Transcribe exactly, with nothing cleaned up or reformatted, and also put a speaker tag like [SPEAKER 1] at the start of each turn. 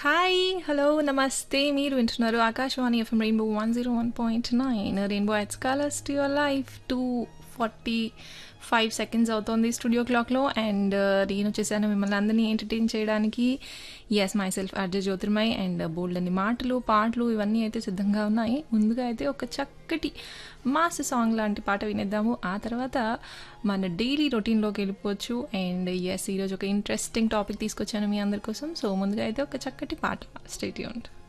[SPEAKER 1] Hi hello నమస్తే మీరు వింటున్నారు Akashvani FM rainbow one zero one point nine rainbow ఎట్స్ colours to your life two forty five seconds అవుతోంది studio క్లాక్లో and నేను వచ్చేసాను మిమ్మల్ని అందరినీ ఎంటర్టైన్ చేయడానికి. Yes my self అర్జ Jyotirmay and బోల్డ్ అన్ని మాటలు పాటలు ఇవన్నీ అయితే సిద్ధంగా ఉన్నాయి. ముందుగా అయితే ఒక చక్కటి మాస్ సాంగ్ లాంటి పాట వినేద్దాము, ఆ తర్వాత మన డైలీ రొటీన్లోకి వెళ్ళిపోవచ్చు. అండ్ ఎస్ ఈరోజు ఒక ఇంట్రెస్టింగ్ టాపిక్ తీసుకొచ్చాను మీ అందరి కోసం. సో ముందుగా అయితే ఒక చక్కటి పాట, స్టే ట్యూన్డ్.